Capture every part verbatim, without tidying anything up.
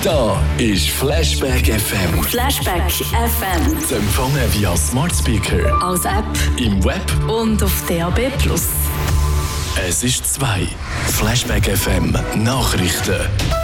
Da ist Flashback F M. Flashback F M. Zu empfangen via Smart Speaker, als App im Web und auf D A B plus. Es ist zwei. Flashback F M Nachrichten.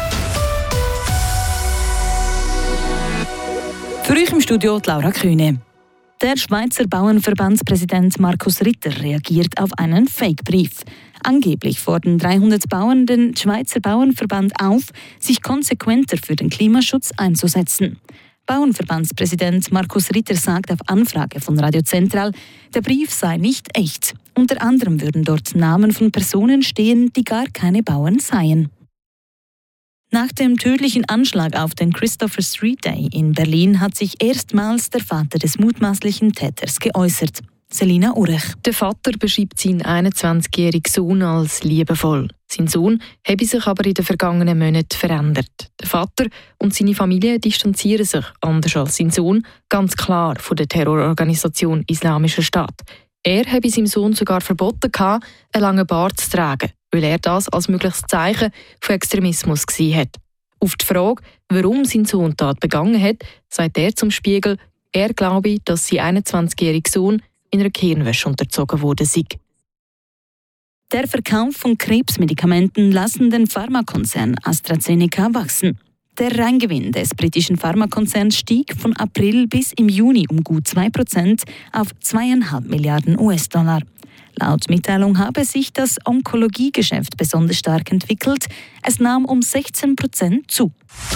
Für euch im Studio die Laura Kühne. Der Schweizer Bauernverbandspräsident Markus Ritter reagiert auf einen Fake-Brief. Angeblich fordern dreihundert Bauern den Schweizer Bauernverband auf, sich konsequenter für den Klimaschutz einzusetzen. Bauernverbandspräsident Markus Ritter sagt auf Anfrage von Radio Zentral, der Brief sei nicht echt. Unter anderem würden dort Namen von Personen stehen, die gar keine Bauern seien. Nach dem tödlichen Anschlag auf den Christopher Street Day in Berlin hat sich erstmals der Vater des mutmaßlichen Täters geäußert. Selina Urech. Der Vater beschreibt seinen einundzwanzigjährigen Sohn als liebevoll. Sein Sohn habe sich aber in den vergangenen Monaten verändert. Der Vater und seine Familie distanzieren sich, anders als sein Sohn, ganz klar von der Terrororganisation Islamischer Staat. Er habe seinem Sohn sogar verboten, einen langen Bart zu tragen, weil er das als mögliches Zeichen von Extremismus gesehen hat. Auf die Frage, warum sein Sohn Tat begangen hat, sagt er zum Spiegel, er glaube, dass sein einundzwanzigjähriger Sohn in einer Gehirnwäsche unterzogen wurde sei. Der Verkauf von Krebsmedikamenten lassen den Pharmakonzern AstraZeneca wachsen. Der Reingewinn des britischen Pharmakonzerns stieg von April bis im Juni um gut zwei Prozent auf zwei Komma fünf Milliarden U S-Dollar. Laut Mitteilung habe sich das Onkologiegeschäft besonders stark entwickelt. Es nahm um sechzehn Prozent zu.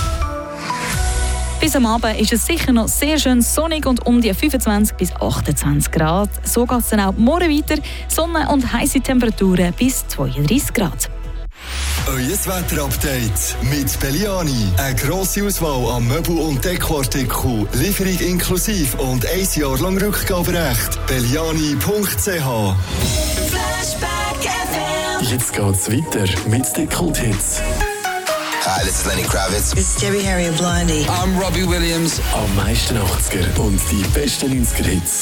Bis am Abend ist es sicher noch sehr schön sonnig und um die fünfundzwanzig bis achtundzwanzig Grad. So geht es dann auch morgen weiter. Sonne und heiße Temperaturen bis zweiunddreißig Grad. Euer Wetterupdate mit Belliani. Eine grosse Auswahl an Möbel- und Dekoartikeln, Lieferung inklusive und ein Jahr lang Rückgaberecht. Belliani punkt c h. Flashback F M. Jetzt geht's weiter mit den Kulthits. Hi, this is Lenny Kravitz. It's Debbie Harry of Blondie. I'm Robbie Williams. Am meisten achtziger und die besten neunziger Hits.